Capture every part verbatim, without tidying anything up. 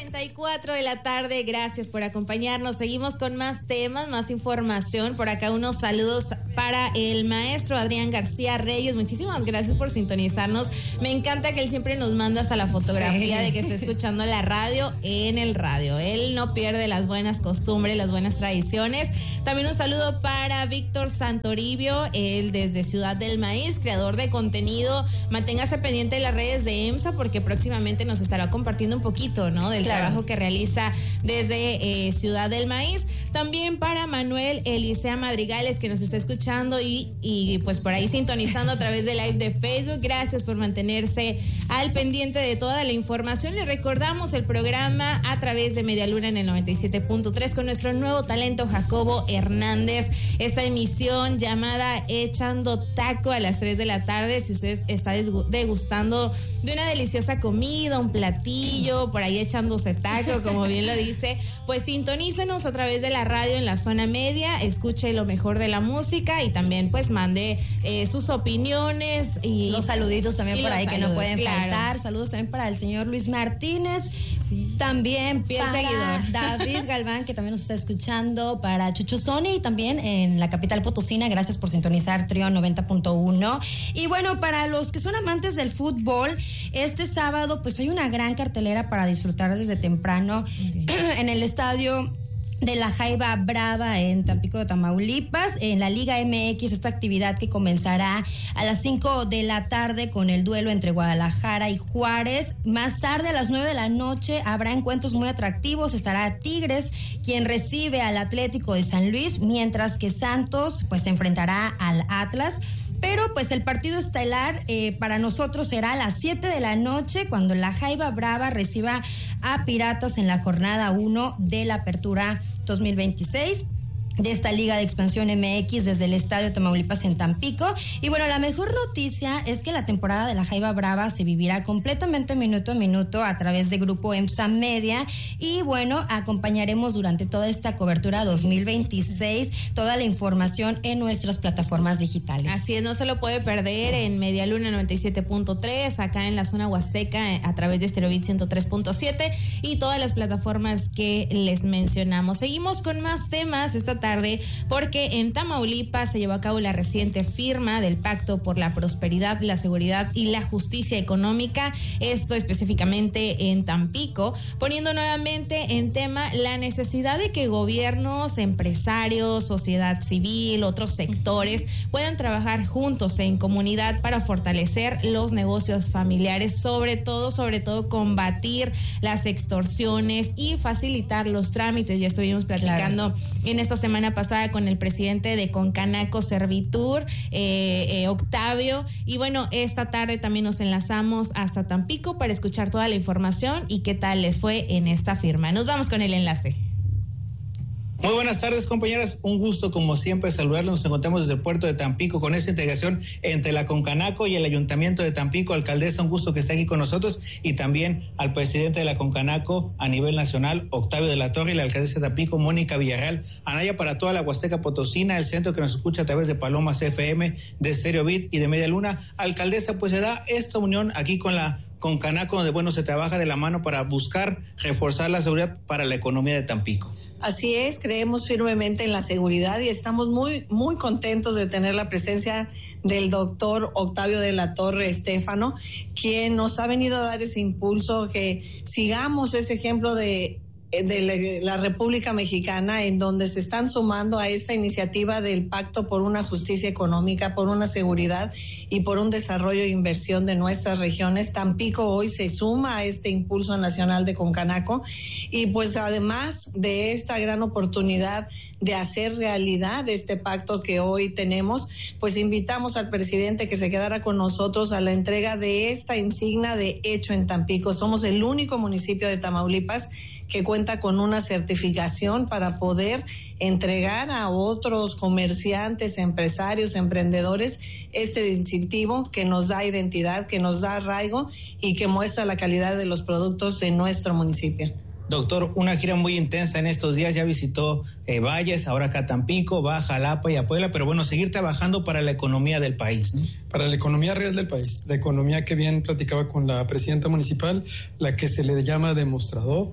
cuarenta y cuatro de la tarde, gracias por acompañarnos. Seguimos con más temas, más información. Por acá unos saludos para el maestro Adrián García Reyes. Muchísimas gracias por sintonizarnos. Me encanta que él siempre nos manda hasta la fotografía sí. de que está escuchando la radio en el radio. Él no pierde las buenas costumbres, las buenas tradiciones. También un saludo para Víctor Santoribio, él desde Ciudad del Maíz, creador de contenido. Manténgase pendiente de las redes de EMSA porque próximamente nos estará compartiendo un poquito, ¿no? Del claro. trabajo que realiza desde eh, Ciudad del Maíz. También para Manuel Elisea Madrigales, que nos está escuchando y, y pues por ahí sintonizando a través de live de Facebook. Gracias por mantenerse al pendiente de toda la información. Les recordamos el programa a través de Media Luna en el noventa y siete punto tres con nuestro nuevo talento Jacobo Hernández. Esta emisión llamada Echando Taco a las tres de la tarde. Si usted está degustando de una deliciosa comida, un platillo, por ahí echándose taco, como bien lo dice, pues sintonícenos a través de la radio en la zona media, escuche lo mejor de la música y también pues mande eh, sus opiniones y los saluditos también por ahí saludos, que no pueden claro. faltar. Saludos también para el señor Luis Martínez. Sí. También Fiel para seguidor. David Galván, que también nos está escuchando, para Chucho Sony y también en la capital potosina. Gracias por sintonizar Trio noventa punto uno. Y bueno, para los que son amantes del fútbol, este sábado pues hay una gran cartelera para disfrutar desde temprano okay. en el estadio de la Jaiba Brava en Tampico de Tamaulipas, en la Liga M X, esta actividad que comenzará a las cinco de la tarde con el duelo entre Guadalajara y Juárez. Más tarde, a las nueve de la noche, habrá encuentros muy atractivos. Estará Tigres, quien recibe al Atlético de San Luis, mientras que Santos pues se enfrentará al Atlas. Pero pues el partido estelar eh, para nosotros será a las siete de la noche cuando la Jaiba Brava reciba a Piratas en la jornada uno de la Apertura dos mil veintiséis de esta Liga de Expansión M X desde el Estadio Tamaulipas en Tampico. Y bueno, la mejor noticia es que la temporada de la Jaiba Brava se vivirá completamente minuto a minuto a través de Grupo EMSA Media y bueno, acompañaremos durante toda esta cobertura dos mil veintiséis toda la información en nuestras plataformas digitales. Así es, no se lo puede perder en Media Luna noventa y siete punto tres, acá en la zona huasteca a través de Estereobit ciento tres punto siete y todas las plataformas que les mencionamos. Seguimos con más temas esta tarde porque en Tamaulipas se llevó a cabo la reciente firma del Pacto por la Prosperidad, la Seguridad y la Justicia Económica, esto específicamente en Tampico, poniendo nuevamente en tema la necesidad de que gobiernos, empresarios, sociedad civil, otros sectores puedan trabajar juntos en comunidad para fortalecer los negocios familiares, sobre todo, sobre todo combatir las extorsiones y facilitar los trámites. Ya estuvimos platicando claro. en esta semana pasada con el presidente de Concanaco Servitur, eh, eh, Octavio, y bueno, esta tarde también nos enlazamos hasta Tampico para escuchar toda la información y qué tal les fue en esta firma. Nos vamos con el enlace. Muy buenas tardes, compañeras. Un gusto, como siempre, saludarles. Nos encontramos desde el puerto de Tampico con esta integración entre la Concanaco y el Ayuntamiento de Tampico. Alcaldesa, un gusto que esté aquí con nosotros, y también al presidente de la Concanaco a nivel nacional, Octavio de la Torre, y la alcaldesa de Tampico, Mónica Villarreal. Anaya, para toda la Huasteca Potosina, el centro que nos escucha a través de Palomas F M, de Estereobit y de Media Luna. Alcaldesa, pues se da esta unión aquí con la Concanaco, donde bueno, se trabaja de la mano para buscar reforzar la seguridad para la economía de Tampico. Así es, creemos firmemente en la seguridad y estamos muy, muy contentos de tener la presencia del doctor Octavio de la Torre Estéfano, quien nos ha venido a dar ese impulso, que sigamos ese ejemplo de de la República Mexicana, en donde se están sumando a esta iniciativa del Pacto por una Justicia Económica, por una seguridad y por un desarrollo e inversión de nuestras regiones. Tampico hoy se suma a este impulso nacional de Concanaco, y pues además de esta gran oportunidad de hacer realidad este pacto que hoy tenemos, pues invitamos al presidente que se quedara con nosotros a la entrega de esta insignia de Hecho en Tampico. Somos el único municipio de Tamaulipas que cuenta con una certificación para poder entregar a otros comerciantes, empresarios, emprendedores este distintivo que nos da identidad, que nos da arraigo y que muestra la calidad de los productos de nuestro municipio. Doctor, una gira muy intensa en estos días, ya visitó eh, Valles, ahora acá Tampico, va a Jalapa y a Puebla, pero bueno, seguir trabajando para la economía del país, ¿no? Para la economía real del país, la economía que bien platicaba con la presidenta municipal, la que se le llama demostrador,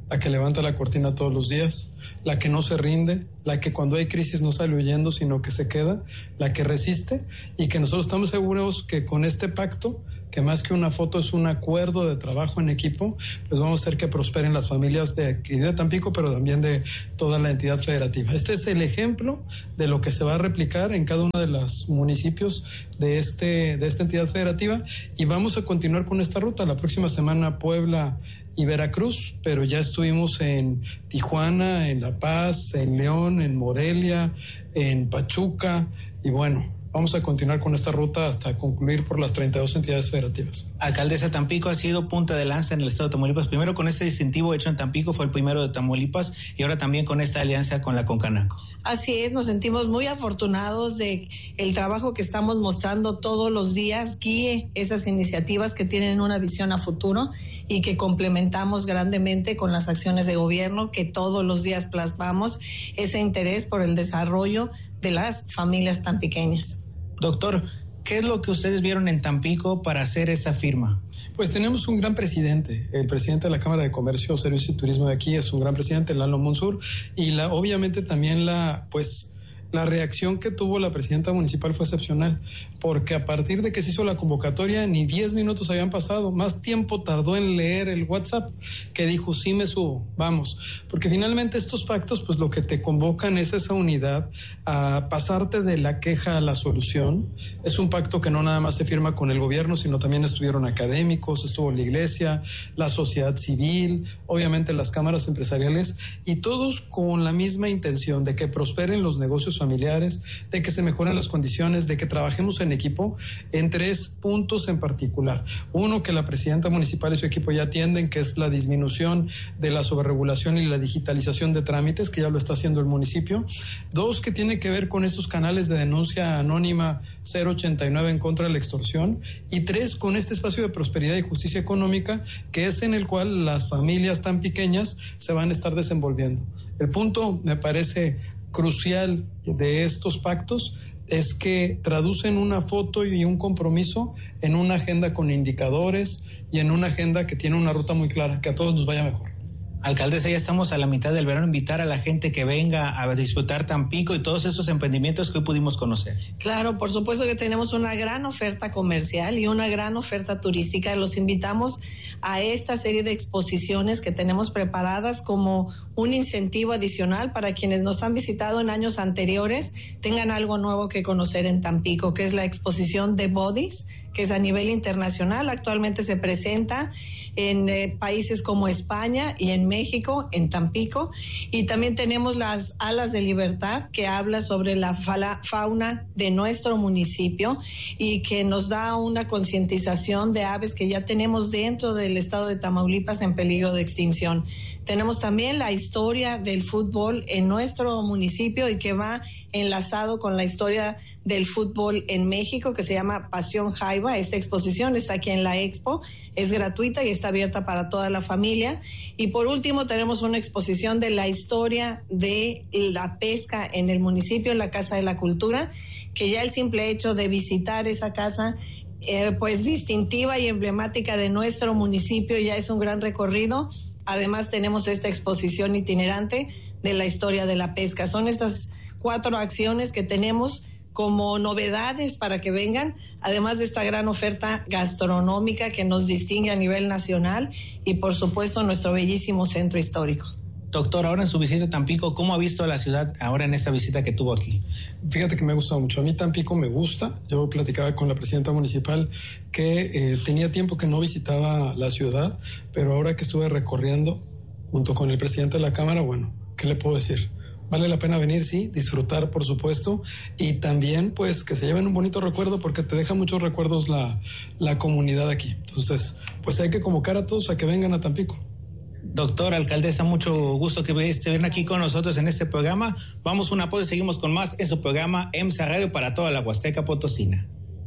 la que levanta la cortina todos los días, la que no se rinde, la que cuando hay crisis no sale huyendo, sino que se queda, la que resiste, y que nosotros estamos seguros que con este pacto, que más que una foto es un acuerdo de trabajo en equipo, pues vamos a hacer que prosperen las familias de aquí de Tampico, pero también de toda la entidad federativa. Este es el ejemplo de lo que se va a replicar en cada uno de los municipios de, este, de esta entidad federativa, y vamos a continuar con esta ruta. La próxima semana Puebla y Veracruz, pero ya estuvimos en Tijuana, en La Paz, en León, en Morelia, en Pachuca, y bueno, vamos a continuar con esta ruta hasta concluir por las treinta y dos entidades federativas. Alcaldesa, Tampico ha sido punta de lanza en el estado de Tamaulipas. Primero con este distintivo hecho en Tampico, fue el primero de Tamaulipas, y ahora también con esta alianza con la Concanaco. Así es, nos sentimos muy afortunados de el trabajo que estamos mostrando todos los días guíe esas iniciativas que tienen una visión a futuro y que complementamos grandemente con las acciones de gobierno, que todos los días plasmamos ese interés por el desarrollo de las familias tan pequeñas. Doctor, ¿qué es lo que ustedes vieron en Tampico para hacer esa firma? Pues tenemos un gran presidente, el presidente de la Cámara de Comercio, Servicios y Turismo de aquí es un gran presidente, Lalo Monsur, y la, obviamente también la, pues, la reacción que tuvo la presidenta municipal fue excepcional, porque a partir de que se hizo la convocatoria ni diez minutos habían pasado, más tiempo tardó en leer el WhatsApp, que dijo sí me subo, vamos, porque finalmente estos pactos pues lo que te convocan es esa unidad, a pasarte de la queja a la solución. Es un pacto que no nada más se firma con el gobierno, sino también estuvieron académicos, estuvo la iglesia, la sociedad civil, obviamente las cámaras empresariales, y todos con la misma intención de que prosperen los negocios familiares, de que se mejoren las condiciones, de que trabajemos en equipo en tres puntos en particular. Uno, que la presidenta municipal y su equipo ya atienden, que es la disminución de la sobreregulación y la digitalización de trámites, que ya lo está haciendo el municipio. Dos, que tiene que ver con estos canales de denuncia anónima cero ochenta y nueve en contra de la extorsión. Y tres, con este espacio de prosperidad y justicia económica, que es en el cual las familias tan pequeñas se van a estar desenvolviendo. El punto, me parece crucial de estos pactos es que traducen una foto y un compromiso en una agenda con indicadores y en una agenda que tiene una ruta muy clara, que a todos nos vaya mejor. Alcaldesa, ya estamos a la mitad del verano, invitar a la gente que venga a disfrutar Tampico y todos esos emprendimientos que hoy pudimos conocer. Claro, por supuesto que tenemos una gran oferta comercial y una gran oferta turística. Los invitamos a esta serie de exposiciones que tenemos preparadas como un incentivo adicional para quienes nos han visitado en años anteriores, tengan algo nuevo que conocer en Tampico, que es la exposición de Bodies, que es a nivel internacional. Actualmente se presenta en eh, países como España y en México, en Tampico, y también tenemos las Alas de Libertad, que habla sobre la fala, fauna de nuestro municipio y que nos da una concientización de aves que ya tenemos dentro del estado de Tamaulipas en peligro de extinción. Tenemos también la historia del fútbol en nuestro municipio y que va enlazado con la historia del fútbol en México, que se llama Pasión Jaiba. Esta exposición está aquí en la Expo, es gratuita y está abierta para toda la familia. Y por último tenemos una exposición de la historia de la pesca en el municipio, en la Casa de la Cultura, que ya el simple hecho de visitar esa casa eh, pues distintiva y emblemática de nuestro municipio ya es un gran recorrido. Además tenemos esta exposición itinerante de la historia de la pesca. Son estas cuatro acciones que tenemos como novedades para que vengan, además de esta gran oferta gastronómica que nos distingue a nivel nacional y por supuesto nuestro bellísimo centro histórico. Doctor, ahora en su visita a Tampico, ¿cómo ha visto la ciudad ahora en esta visita que tuvo aquí? Fíjate que me ha gustado mucho. A mí Tampico me gusta. Yo platicaba con la presidenta municipal que eh, tenía tiempo que no visitaba la ciudad, pero ahora que estuve recorriendo junto con el presidente de la Cámara, bueno, ¿qué le puedo decir? Vale la pena venir, sí, disfrutar, por supuesto, y también, pues, que se lleven un bonito recuerdo porque te deja muchos recuerdos la, la comunidad aquí. Entonces, pues hay que convocar a todos a que vengan a Tampico. Doctor, alcaldesa, mucho gusto que estén aquí con nosotros en este programa. Vamos a una pausa y seguimos con más en su programa EMSA Radio para toda la Huasteca Potosina.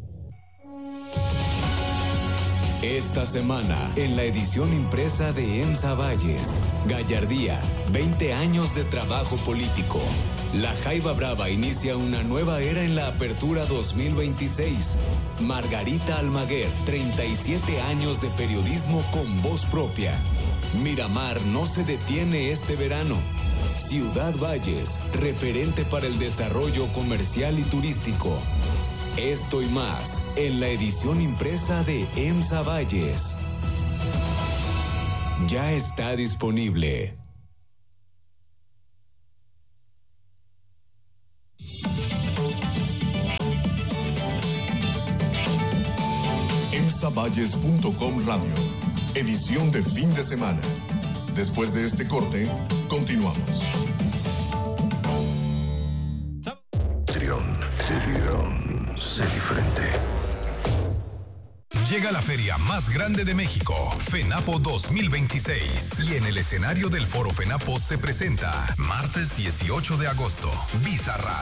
Esta semana, en la edición impresa de EMSA Valles, Gallardía, veinte años de trabajo político. La Jaiba Brava inicia una nueva era en la Apertura dos mil veintiséis. Margarita Almaguer, treinta y siete años de periodismo con voz propia. Miramar no se detiene este verano. Ciudad Valles, referente para el desarrollo comercial y turístico. Esto y más en la edición impresa de EMSA Valles. Ya está disponible. emsa valles punto com Radio, edición de fin de semana. Después de este corte, continuamos. Trión, Trión, sé diferente. Llega la feria más grande de México, FENAPO dos mil veintiséis. Y en el escenario del Foro FENAPO se presenta, martes dieciocho de agosto, Bizarrap.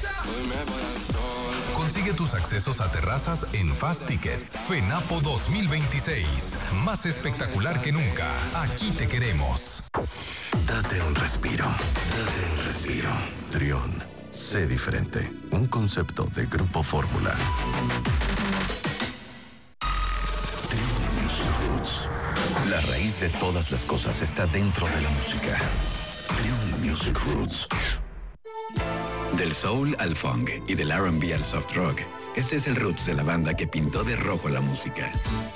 Consigue tus accesos a terrazas en Fast Ticket. FENAPO dos mil veintiséis. Más espectacular que nunca. Aquí te queremos. Date un respiro. Date un respiro. Trión, sé diferente. Un concepto de Grupo Fórmula. Trión Music Roots. La raíz de todas las cosas está dentro de la música. Trión Music Roots. Del soul al funk y del R and B al soft rock, este es el roots de la banda que pintó de rojo la música.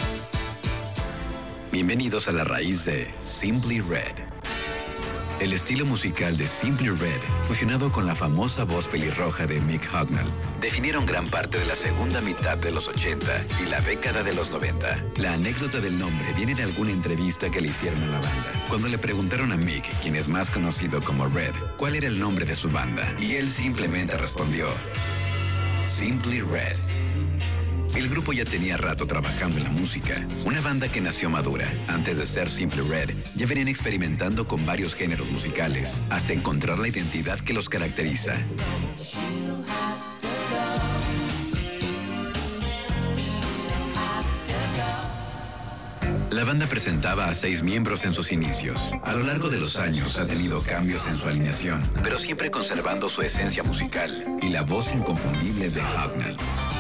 Bienvenidos a la raíz de Simply Red. El estilo musical de Simply Red, fusionado con la famosa voz pelirroja de Mick Hucknall, definieron gran parte de la segunda mitad de los ochenta y la década de los noventa. La anécdota del nombre viene de alguna entrevista que le hicieron a la banda, cuando le preguntaron a Mick, quien es más conocido como Red, cuál era el nombre de su banda, y él simplemente respondió: Simply Red. El grupo ya tenía rato trabajando en la música, una banda que nació madura. Antes de ser Simply Red, ya venían experimentando con varios géneros musicales, hasta encontrar la identidad que los caracteriza. La banda presentaba a seis miembros en sus inicios. A lo largo de los años ha tenido cambios en su alineación, pero siempre conservando su esencia musical y la voz inconfundible de Hucknall.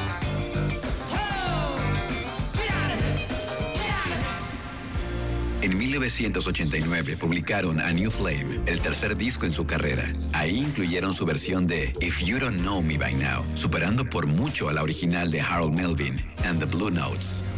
En mil novecientos ochenta y nueve publicaron A New Flame, el tercer disco en su carrera. Ahí incluyeron su versión de If You Don't Know Me By Now, superando por mucho a la original de Harold Melvin and the Blue Notes.